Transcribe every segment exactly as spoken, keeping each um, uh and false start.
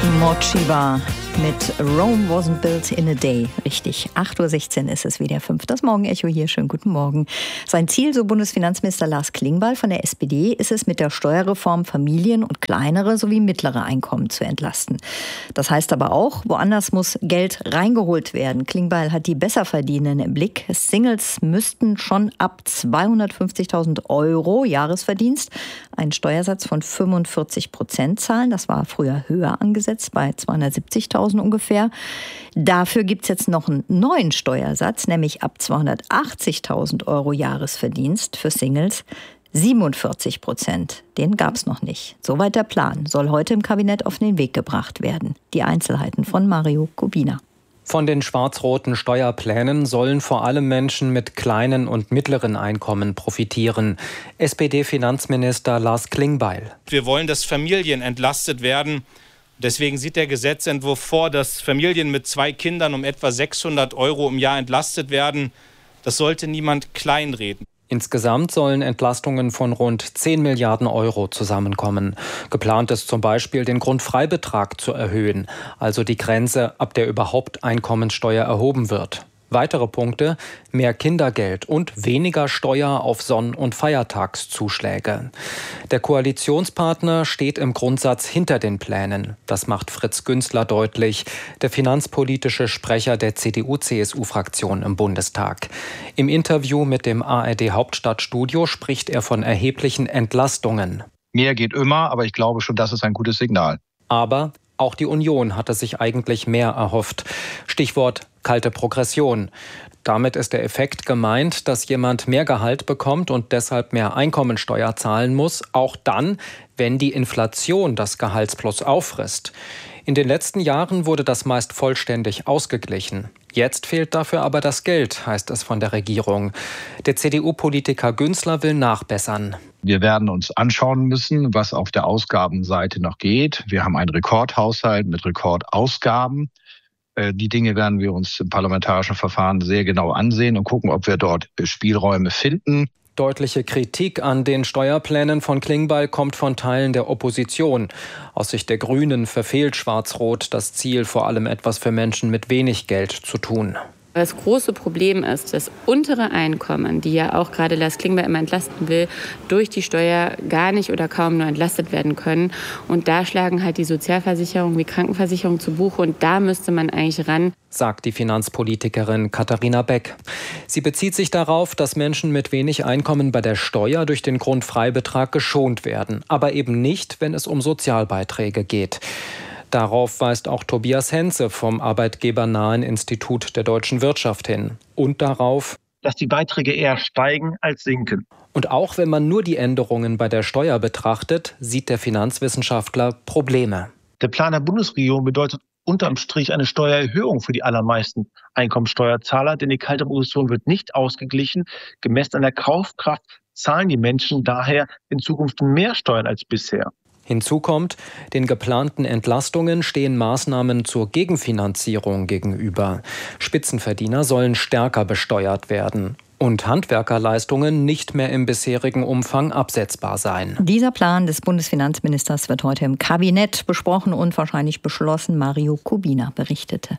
Mochiba mit Rome wasn't built in a day. Richtig, acht Uhr sechzehn ist es wieder fünf. Das Morgenecho hier, schönen guten Morgen. Sein Ziel, so Bundesfinanzminister Lars Klingbeil von der S P D, ist es, mit der Steuerreform Familien und kleinere sowie mittlere Einkommen zu entlasten. Das heißt aber auch, woanders muss Geld reingeholt werden. Klingbeil hat die Besserverdienenden im Blick. Singles müssten schon ab zweihundertfünfzigtausend Euro Jahresverdienst einen Steuersatz von fünfundvierzig Prozent zahlen. Das war früher höher angesetzt, bei zweihundertsiebzigtausend ungefähr. Dafür gibt es jetzt noch einen neuen Steuersatz, nämlich ab zweihundertachtzigtausend Euro Jahresverdienst für Singles siebenundvierzig Prozent. Den gab es noch nicht. Soweit der Plan. Soll heute im Kabinett auf den Weg gebracht werden. Die Einzelheiten von Mario Kubina. Von den schwarz-roten Steuerplänen sollen vor allem Menschen mit kleinen und mittleren Einkommen profitieren. S P D-Finanzminister Lars Klingbeil. Wir wollen, dass Familien entlastet werden. Deswegen sieht der Gesetzentwurf vor, dass Familien mit zwei Kindern um etwa sechshundert Euro im Jahr entlastet werden. Das sollte niemand kleinreden. Insgesamt sollen Entlastungen von rund zehn Milliarden Euro zusammenkommen. Geplant ist zum Beispiel, den Grundfreibetrag zu erhöhen, also die Grenze, ab der überhaupt Einkommensteuer erhoben wird. Weitere Punkte: mehr Kindergeld und weniger Steuer auf Sonn- und Feiertagszuschläge. Der Koalitionspartner steht im Grundsatz hinter den Plänen. Das macht Fritz Günzler deutlich, der finanzpolitische Sprecher der C D U-C S U-Fraktion im Bundestag. Im Interview mit dem A R D-Hauptstadtstudio spricht er von erheblichen Entlastungen. Mehr geht immer, aber ich glaube schon, das ist ein gutes Signal. Aber auch die Union hatte sich eigentlich mehr erhofft. Stichwort kalte Progression. Damit ist der Effekt gemeint, dass jemand mehr Gehalt bekommt und deshalb mehr Einkommensteuer zahlen muss, auch dann, wenn die Inflation das Gehaltsplus auffrisst. In den letzten Jahren wurde das meist vollständig ausgeglichen. Jetzt fehlt dafür aber das Geld, heißt es von der Regierung. Der C D U-Politiker Günzler will nachbessern. Wir werden uns anschauen müssen, was auf der Ausgabenseite noch geht. Wir haben einen Rekordhaushalt mit Rekordausgaben. Die Dinge werden wir uns im parlamentarischen Verfahren sehr genau ansehen und gucken, ob wir dort Spielräume finden. Deutliche Kritik an den Steuerplänen von Klingbeil kommt von Teilen der Opposition. Aus Sicht der Grünen verfehlt Schwarz-Rot das Ziel, vor allem etwas für Menschen mit wenig Geld zu tun. Das große Problem ist, dass untere Einkommen, die ja auch gerade Lars Klingbeil immer entlasten will, durch die Steuer gar nicht oder kaum nur entlastet werden können. Und da schlagen halt die Sozialversicherungen wie Krankenversicherung zu Buche. Und da müsste man eigentlich ran, sagt die Finanzpolitikerin Katharina Beck. Sie bezieht sich darauf, dass Menschen mit wenig Einkommen bei der Steuer durch den Grundfreibetrag geschont werden. Aber eben nicht, wenn es um Sozialbeiträge geht. Darauf weist auch Tobias Henze vom arbeitgebernahen Institut der deutschen Wirtschaft hin. Und darauf, dass die Beiträge eher steigen als sinken. Und auch wenn man nur die Änderungen bei der Steuer betrachtet, sieht der Finanzwissenschaftler Probleme. Der Plan der Bundesregierung bedeutet unterm Strich eine Steuererhöhung für die allermeisten Einkommensteuerzahler, denn die kalte Progression wird nicht ausgeglichen. Gemessen an der Kaufkraft zahlen die Menschen daher in Zukunft mehr Steuern als bisher. Hinzu kommt, den geplanten Entlastungen stehen Maßnahmen zur Gegenfinanzierung gegenüber. Spitzenverdiener sollen stärker besteuert werden und Handwerkerleistungen nicht mehr im bisherigen Umfang absetzbar sein. Dieser Plan des Bundesfinanzministers wird heute im Kabinett besprochen und wahrscheinlich beschlossen. Mario Kubina berichtete.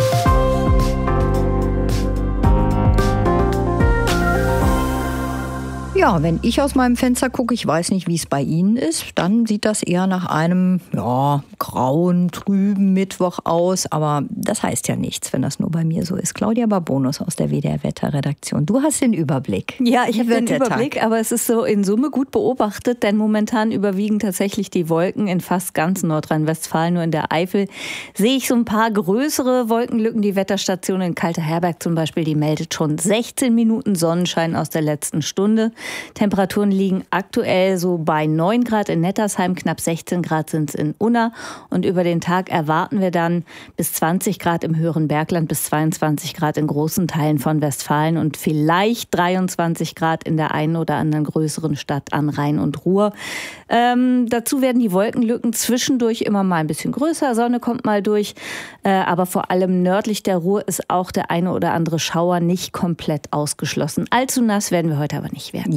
Ja, wenn ich aus meinem Fenster gucke, ich weiß nicht, wie es bei Ihnen ist, dann sieht das eher nach einem ja, grauen, trüben Mittwoch aus. Aber das heißt ja nichts, wenn das nur bei mir so ist. Claudia Barbonus aus der W D R-Wetterredaktion. Du hast den Überblick. Ja, ich habe den Überblick, aber es ist so in Summe gut beobachtet, denn momentan überwiegen tatsächlich die Wolken in fast ganz Nordrhein-Westfalen. Nur in der Eifel sehe ich so ein paar größere Wolkenlücken. Die Wetterstation in Kalteherberg zum Beispiel, die meldet schon sechzehn Minuten Sonnenschein aus der letzten Stunde. Temperaturen liegen aktuell so bei neun Grad in Nettersheim, knapp sechzehn Grad sind es in Unna. Und über den Tag erwarten wir dann bis zwanzig Grad im höheren Bergland, bis zweiundzwanzig Grad in großen Teilen von Westfalen und vielleicht dreiundzwanzig Grad in der einen oder anderen größeren Stadt an Rhein und Ruhr. Ähm, dazu werden die Wolkenlücken zwischendurch immer mal ein bisschen größer, Sonne kommt mal durch. Äh, aber vor allem nördlich der Ruhr ist auch der eine oder andere Schauer nicht komplett ausgeschlossen. Allzu nass werden wir heute aber nicht werden.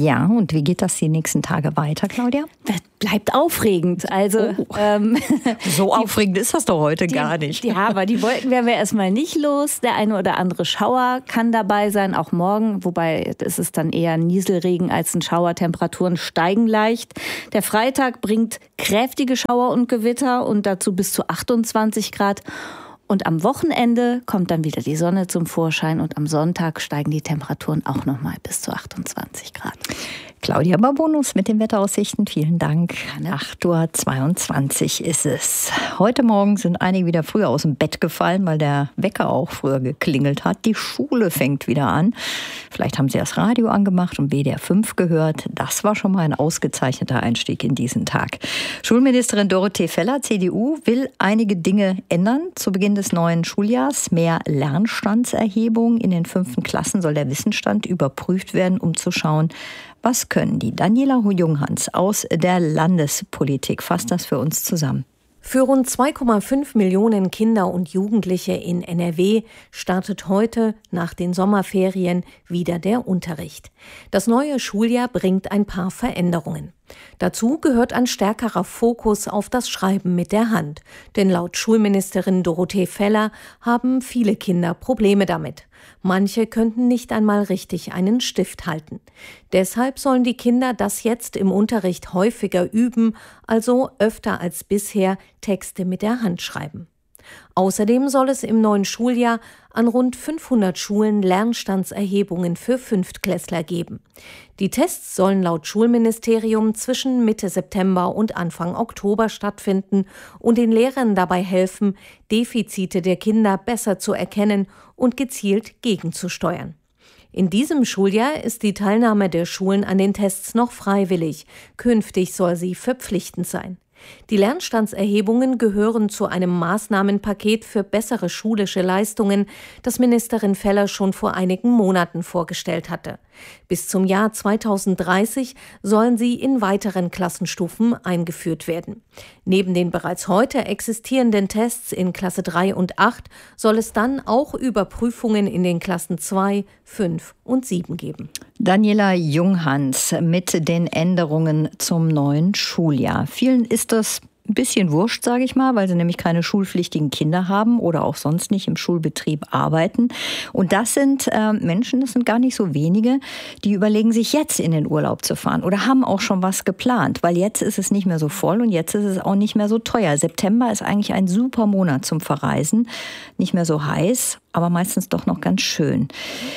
Ja, und wie geht das die nächsten Tage weiter, Claudia? Das bleibt aufregend. Also oh. ähm, so die, aufregend ist das doch heute die, gar nicht. Ja, aber die Wolken werden wir erstmal nicht los. Der eine oder andere Schauer kann dabei sein, auch morgen. Wobei es ist dann eher Nieselregen als ein Schauer. Temperaturen steigen leicht. Der Freitag bringt kräftige Schauer und Gewitter und dazu bis zu achtundzwanzig Grad. Und am Wochenende kommt dann wieder die Sonne zum Vorschein und am Sonntag steigen die Temperaturen auch nochmal bis zu achtundzwanzig Grad. Claudia Barbonus mit den Wetteraussichten. Vielen Dank. acht Uhr zweiundzwanzig ist es. Heute Morgen sind einige wieder früher aus dem Bett gefallen, weil der Wecker auch früher geklingelt hat. Die Schule fängt wieder an. Vielleicht haben Sie das Radio angemacht und W D R fünf gehört. Das war schon mal ein ausgezeichneter Einstieg in diesen Tag. Schulministerin Dorothee Feller, C D U, will einige Dinge ändern. Zu Beginn des neuen Schuljahrs mehr Lernstandserhebung. In den fünften Klassen soll der Wissensstand überprüft werden, um zu schauen, was können die? Daniela Junghans aus der Landespolitik fasst das für uns zusammen. Für rund zwei Komma fünf Millionen Kinder und Jugendliche in N R W startet heute nach den Sommerferien wieder der Unterricht. Das neue Schuljahr bringt ein paar Veränderungen. Dazu gehört ein stärkerer Fokus auf das Schreiben mit der Hand. Denn laut Schulministerin Dorothee Feller haben viele Kinder Probleme damit. Manche könnten nicht einmal richtig einen Stift halten. Deshalb sollen die Kinder das jetzt im Unterricht häufiger üben, also öfter als bisher Texte mit der Hand schreiben. Außerdem soll es im neuen Schuljahr an rund fünfhundert Schulen Lernstandserhebungen für Fünftklässler geben. Die Tests sollen laut Schulministerium zwischen Mitte September und Anfang Oktober stattfinden und den Lehrern dabei helfen, Defizite der Kinder besser zu erkennen und gezielt gegenzusteuern. In diesem Schuljahr ist die Teilnahme der Schulen an den Tests noch freiwillig. Künftig soll sie verpflichtend sein. Die Lernstandserhebungen gehören zu einem Maßnahmenpaket für bessere schulische Leistungen, das Ministerin Feller schon vor einigen Monaten vorgestellt hatte. Bis zum Jahr zweitausenddreißig sollen sie in weiteren Klassenstufen eingeführt werden. Neben den bereits heute existierenden Tests in Klasse drei und acht soll es dann auch Überprüfungen in den Klassen zwei, fünf und sieben geben. Daniela Junghans mit den Änderungen zum neuen Schuljahr. Vielen ist das ein bisschen wurscht, sage ich mal, weil sie nämlich keine schulpflichtigen Kinder haben oder auch sonst nicht im Schulbetrieb arbeiten. Und das sind äh, Menschen, das sind gar nicht so wenige, die überlegen sich jetzt in den Urlaub zu fahren oder haben auch schon was geplant, weil jetzt ist es nicht mehr so voll und jetzt ist es auch nicht mehr so teuer. September ist eigentlich ein super Monat zum Verreisen. Nicht mehr so heiß, aber meistens doch noch ganz schön.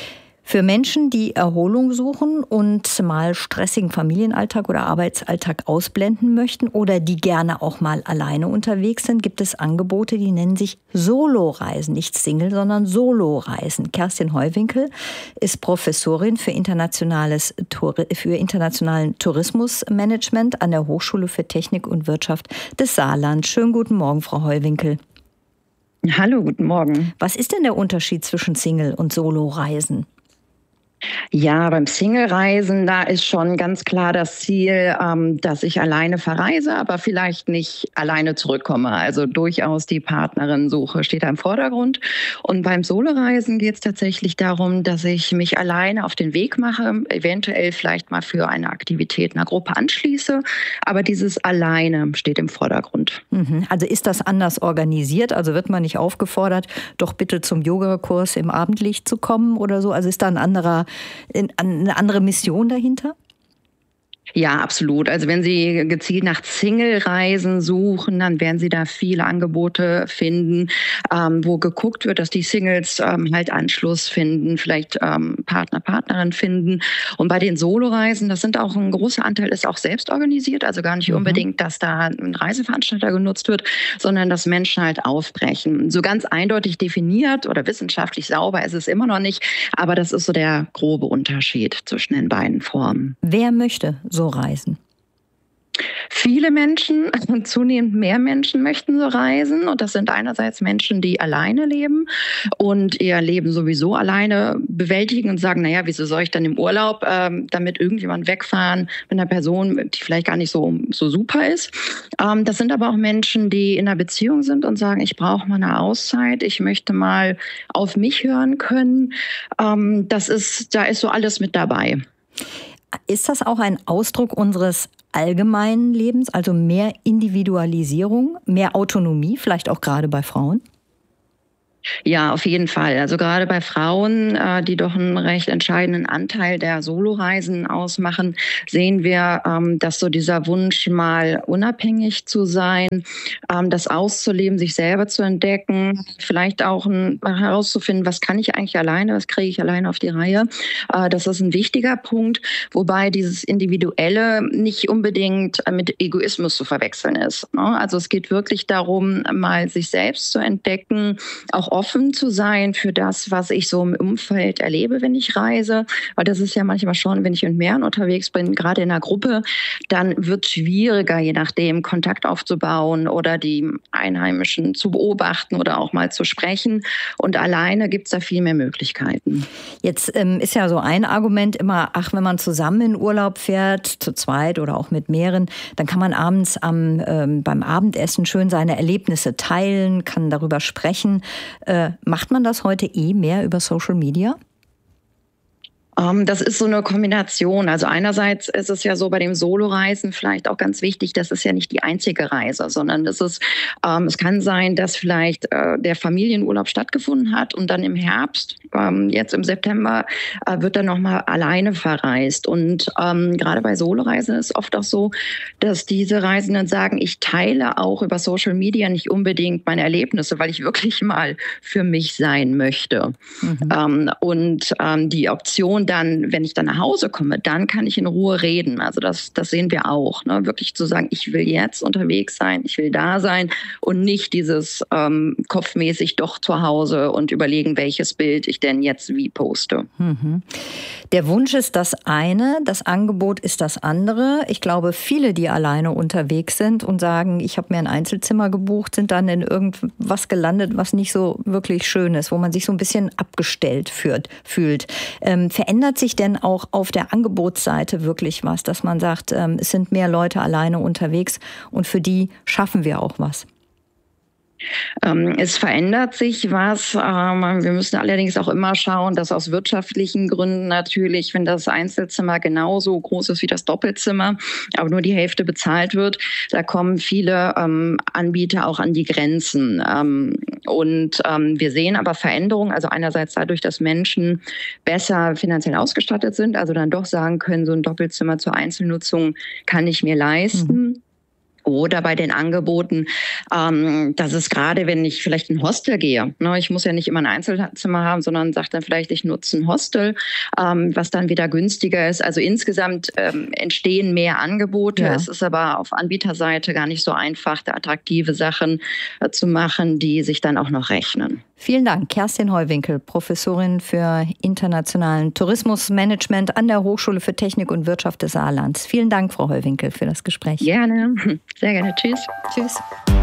Für Menschen, die Erholung suchen und mal stressigen Familienalltag oder Arbeitsalltag ausblenden möchten oder die gerne auch mal alleine unterwegs sind, gibt es Angebote, die nennen sich Solo-Reisen. Nicht Single, sondern Solo-Reisen. Kerstin Heuwinkel ist Professorin für, internationales, für internationalen Tourismusmanagement an der Hochschule für Technik und Wirtschaft des Saarlands. Schönen guten Morgen, Frau Heuwinkel. Hallo, guten Morgen. Was ist denn der Unterschied zwischen Single- und Solo-Reisen? Ja, beim Single-Reisen, da ist schon ganz klar das Ziel, ähm, dass ich alleine verreise, aber vielleicht nicht alleine zurückkomme. Also durchaus die Partnerin-Suche steht da im Vordergrund. Und beim Solo-Reisen geht es tatsächlich darum, dass ich mich alleine auf den Weg mache, eventuell vielleicht mal für eine Aktivität einer Gruppe anschließe. Aber dieses Alleine steht im Vordergrund. Also ist das anders organisiert? Also wird man nicht aufgefordert, doch bitte zum Yogakurs im Abendlicht zu kommen oder so? Also ist da ein anderer eine andere Mission dahinter? Ja, absolut. Also wenn Sie gezielt nach Single-Reisen suchen, dann werden Sie da viele Angebote finden, ähm, wo geguckt wird, dass die Singles ähm, halt Anschluss finden, vielleicht ähm, Partner, Partnerin finden. Und bei den Solo-Reisen, das sind auch ein großer Anteil, ist auch selbst organisiert, also gar nicht mhm. unbedingt, dass da ein Reiseveranstalter genutzt wird, sondern dass Menschen halt aufbrechen. So ganz eindeutig definiert oder wissenschaftlich sauber ist es immer noch nicht, aber das ist so der grobe Unterschied zwischen den beiden Formen. Wer möchte so reisen? Viele Menschen, zunehmend mehr Menschen möchten so reisen. Und das sind einerseits Menschen, die alleine leben und ihr Leben sowieso alleine bewältigen und sagen, naja, wieso soll ich dann im Urlaub ähm, damit irgendjemand wegfahren mit einer Person, die vielleicht gar nicht so, so super ist. Ähm, das sind aber auch Menschen, die in einer Beziehung sind und sagen, ich brauche mal eine Auszeit, ich möchte mal auf mich hören können. Ähm, das ist, da ist so alles mit dabei. Ist das auch ein Ausdruck unseres allgemeinen Lebens, also mehr Individualisierung, mehr Autonomie, vielleicht auch gerade bei Frauen? Ja, auf jeden Fall. Also gerade bei Frauen, äh, die doch einen recht entscheidenden Anteil der Soloreisen ausmachen, sehen wir, ähm, dass so dieser Wunsch, mal unabhängig zu sein, ähm, das auszuleben, sich selber zu entdecken, vielleicht auch ein, herauszufinden, was kann ich eigentlich alleine, was kriege ich alleine auf die Reihe. Äh, das ist ein wichtiger Punkt, wobei dieses Individuelle nicht unbedingt mit Egoismus zu verwechseln ist. Ne? Also es geht wirklich darum, mal sich selbst zu entdecken, auch offen zu sein für das, was ich so im Umfeld erlebe, wenn ich reise. Weil das ist ja manchmal schon, wenn ich mit mehreren unterwegs bin, gerade in einer Gruppe, dann wird es schwieriger, je nachdem, Kontakt aufzubauen oder die Einheimischen zu beobachten oder auch mal zu sprechen. Und alleine gibt es da viel mehr Möglichkeiten. Jetzt ähm, ist ja so ein Argument immer, ach, wenn man zusammen in Urlaub fährt, zu zweit oder auch mit mehreren, dann kann man abends am, ähm, beim Abendessen schön seine Erlebnisse teilen, kann darüber sprechen. Äh, macht man das heute eh mehr über Social Media? Das ist so eine Kombination. Also einerseits ist es ja so bei dem Soloreisen vielleicht auch ganz wichtig, das ist ja nicht die einzige Reise, sondern es ist, ähm, es kann sein, dass vielleicht äh, der Familienurlaub stattgefunden hat und dann im Herbst, ähm, jetzt im September, äh, wird dann nochmal alleine verreist. Und ähm, gerade bei Soloreisen ist es oft auch so, dass diese Reisenden sagen, ich teile auch über Social Media nicht unbedingt meine Erlebnisse, weil ich wirklich mal für mich sein möchte. Mhm. Ähm, und ähm, die Option dann, wenn ich dann nach Hause komme, dann kann ich in Ruhe reden. Also das, das sehen wir auch. Ne? Wirklich zu sagen, ich will jetzt unterwegs sein, ich will da sein und nicht dieses ähm, kopfmäßig doch zu Hause und überlegen, welches Bild ich denn jetzt wie poste. Mhm. Der Wunsch ist das eine, das Angebot ist das andere. Ich glaube, viele, die alleine unterwegs sind und sagen, ich habe mir ein Einzelzimmer gebucht, sind dann in irgendwas gelandet, was nicht so wirklich schön ist, wo man sich so ein bisschen abgestellt fühlt. fühlt. Ähm, verändert sich denn auch auf der Angebotsseite wirklich was, dass man sagt, ähm, es sind mehr Leute alleine unterwegs und für die schaffen wir auch was? Ähm, es verändert sich was. Ähm, wir müssen allerdings auch immer schauen, dass aus wirtschaftlichen Gründen natürlich, wenn das Einzelzimmer genauso groß ist wie das Doppelzimmer, aber nur die Hälfte bezahlt wird, da kommen viele ähm, Anbieter auch an die Grenzen. Ähm, und ähm, wir sehen aber Veränderungen, also einerseits dadurch, dass Menschen besser finanziell ausgestattet sind, also dann doch sagen können, so ein Doppelzimmer zur Einzelnutzung kann ich mir leisten. Mhm. Oder bei den Angeboten, ähm, dass es gerade, wenn ich vielleicht in ein Hostel gehe, ne, ich muss ja nicht immer ein Einzelzimmer haben, sondern sage dann vielleicht, ich nutze ein Hostel, ähm, was dann wieder günstiger ist. Also insgesamt ähm, entstehen mehr Angebote. Ja. Es ist aber auf Anbieterseite gar nicht so einfach, da attraktive Sachen äh, zu machen, die sich dann auch noch rechnen. Vielen Dank, Kerstin Heuwinkel, Professorin für internationalen Tourismusmanagement an der Hochschule für Technik und Wirtschaft des Saarlands. Vielen Dank, Frau Heuwinkel, für das Gespräch. Gerne, sehr gerne. Tschüss. Tschüss.